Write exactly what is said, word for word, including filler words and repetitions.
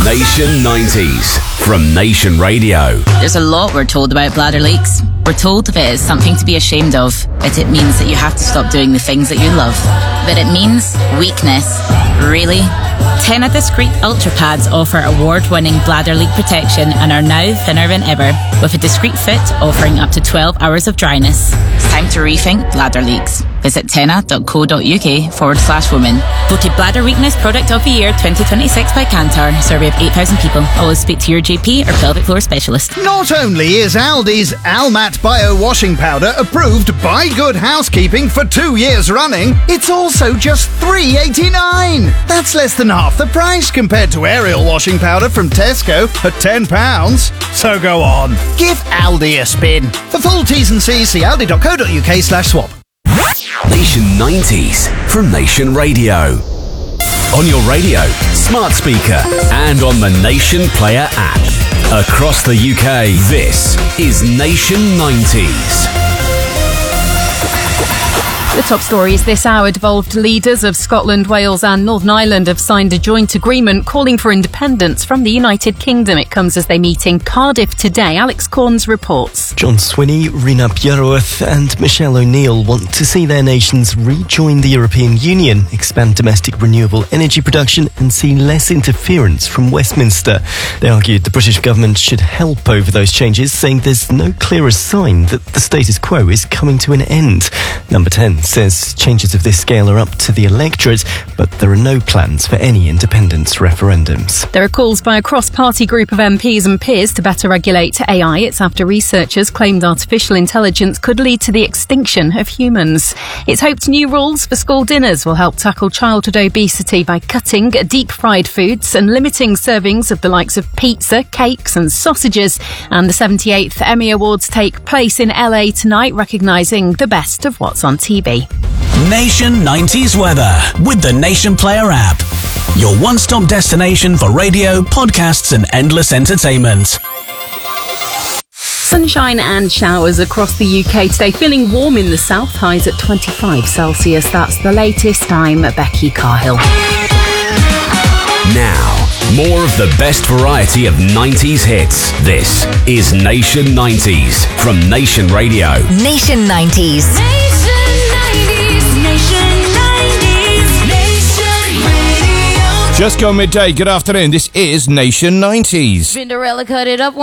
Nation nineties from Nation Radio. There's a lot we're told about bladder leaks. We're told that it's something to be ashamed of, that it means that you have to stop doing the things that you love. That it means weakness. Really? Tena Discreet Ultra Pads offer award-winning bladder leak protection and are now thinner than ever, with a discreet fit offering up to twelve hours of dryness. It's time to rethink bladder leaks. Visit tena.co.uk forward slash women. Voted Bladder Weakness Product of the Year twenty twenty-six by Kantar. Survey of eight thousand people. Always speak to your G P or pelvic floor specialist. Not only is Aldi's Almat Bio Washing Powder approved by Good Housekeeping for two years running, it's also just three pounds eighty-nine. That's less than half the price compared to Ariel Washing Powder from Tesco at ten pounds. So go on, give Aldi a spin. For full T's and C's, see aldi.co.uk slash swap. Nation nineties from Nation Radio. On your radio, smart speaker, and on the Nation Player app. Across the U K, this is Nation nineties. The top stories this hour. Devolved leaders of Scotland, Wales and Northern Ireland have signed a joint agreement calling for independence from the United Kingdom. It comes as they meet in Cardiff today. Alex Corns reports. John Swinney, Rina Bjerreworth and Michelle O'Neill want to see their nations rejoin the European Union, expand domestic renewable energy production and see less interference from Westminster. They argued the British government should help over those changes, saying there's no clearer sign that the status quo is coming to an end. Number ten says changes of this scale are up to the electorate, but there are no plans for any independence referendums. There are calls by a cross-party group of M Ps and peers to better regulate A I. It's after researchers claimed artificial intelligence could lead to the extinction of humans. It's hoped new rules for school dinners will help tackle childhood obesity by cutting deep-fried foods and limiting servings of the likes of pizza, cakes and sausages. And the seventy-eighth Emmy Awards take place in L A tonight, recognising the best of what's on T V. Nation nineties weather with the Nation Player app. Your one-stop destination for radio, podcasts and endless entertainment. Sunshine and showers across the U K today. Feeling warm in the south, highs at twenty-five Celsius. That's the latest. I'm Becky Carhill. Now, more of the best variety of nineties hits. This is Nation nineties from Nation Radio. Nation nineties. Just gone midday. Good afternoon. This is Nation nineties. Cinderella cut it up.